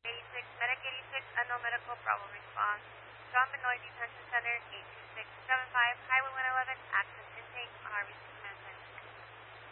86, Medic 86, unknown medical, Bravo response. John Benoit Detention Center, 82675, Highway 111,